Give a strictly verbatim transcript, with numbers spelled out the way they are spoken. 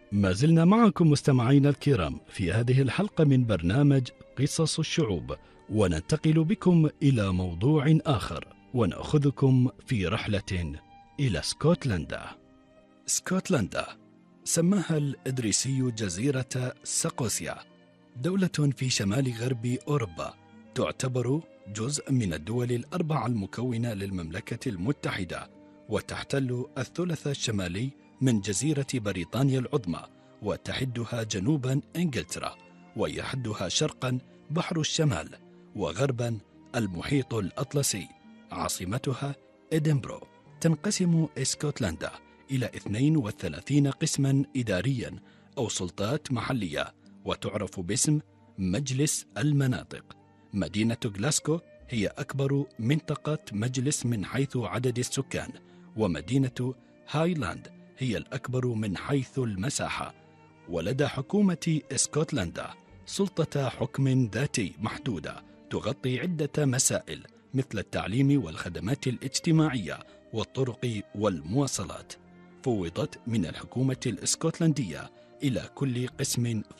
ما زلنا معكم مستمعينا الكرام في هذه الحلقة من برنامج قصص الشعوب، وننتقل بكم إلى موضوع آخر ونأخذكم في رحلة إلى اسكتلندا. اسكتلندا سماها الإدريسي جزيرة سقوسيا، دولة في شمال غرب أوروبا، تعتبر جزء من الدول الأربعة المكونة للمملكة المتحدة، وتحتل الثلث الشمالي من جزيرة بريطانيا العظمى، وتحدها جنوبا إنجلترا، ويحدها شرقا بحر الشمال، وغربا المحيط الأطلسي. عاصمتها إدنبرو. تنقسم اسكتلندا إلى اثنين وثلاثين قسما إداريا أو سلطات محلية، وتعرف باسم مجلس المناطق. مدينة غلاسكو هي أكبر منطقة مجلس من حيث عدد السكان، ومدينة هايلاند هي الأكبر من حيث المساحة. ولدى حكومة اسكتلندا سلطة حكم ذاتي محدودة تغطي عدة مسائل مثل التعليم والخدمات الاجتماعية والطرق والمواصلات. فوضت من الحكومة الاسكتلندية إلى كل قسم